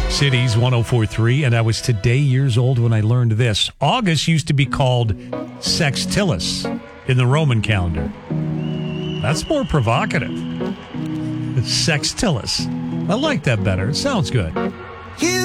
Cities 104.3, and I was today years old when I learned this. August used to be called Sextilis in the Roman calendar. That's more provocative. Sextilis. I like that better. It sounds good.